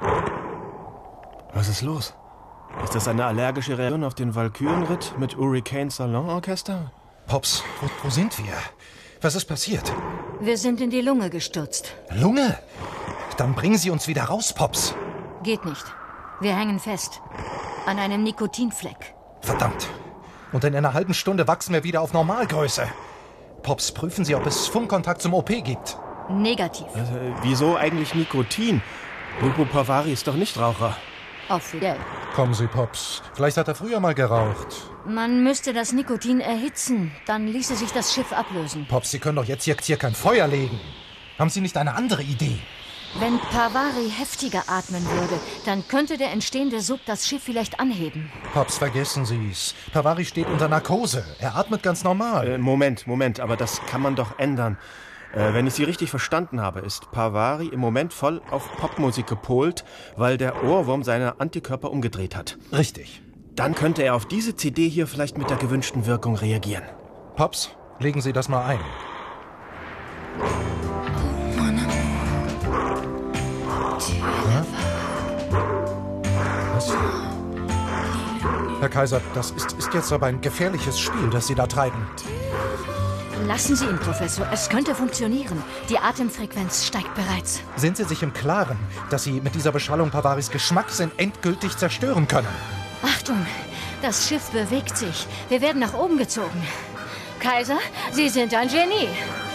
Was ist los? Ist das eine allergische Reaktion auf den Walkürenritt mit Hurricane Salonorchester? Pops, wo sind wir? Was ist passiert? Wir sind in die Lunge gestürzt. Lunge? Dann bringen Sie uns wieder raus, Pops. Geht nicht. Wir hängen fest. An einem Nikotinfleck. Verdammt. Und in einer halben Stunde wachsen wir wieder auf Normalgröße. Pops, prüfen Sie, ob es Funkkontakt zum OP gibt. Negativ. Wieso eigentlich Nikotin? Lupo Parvari ist doch nicht Raucher. Auf Fidel. Kommen Sie, Pops. Vielleicht hat er früher mal geraucht. Man müsste das Nikotin erhitzen. Dann ließe sich das Schiff ablösen. Pops, Sie können doch jetzt hier kein Feuer legen. Haben Sie nicht eine andere Idee? Wenn Parvari heftiger atmen würde, dann könnte der entstehende Sog das Schiff vielleicht anheben. Pops, vergessen Sie's. Parvari steht unter Narkose. Er atmet ganz normal. Moment, aber das kann man doch ändern. Wenn ich Sie richtig verstanden habe, ist Parvari im Moment voll auf Popmusik gepolt, weil der Ohrwurm seine Antikörper umgedreht hat. Richtig. Dann könnte er auf diese CD hier vielleicht mit der gewünschten Wirkung reagieren. Pops, legen Sie das mal ein. Was? Herr Kaiser, das ist jetzt aber ein gefährliches Spiel, das Sie da treiben. Lassen Sie ihn, Professor. Es könnte funktionieren. Die Atemfrequenz steigt bereits. Sind Sie sich im Klaren, dass Sie mit dieser Beschallung Parvaris Geschmackssinn endgültig zerstören können? Achtung, das Schiff bewegt sich. Wir werden nach oben gezogen. Kaiser, Sie sind ein Genie.